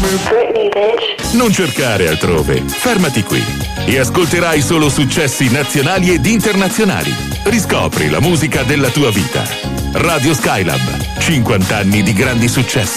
Britney, bitch. Non cercare altrove, fermati qui e ascolterai solo successi nazionali ed internazionali. Riscopri la musica della tua vita. Radio Skylab, 50 anni di grandi successi.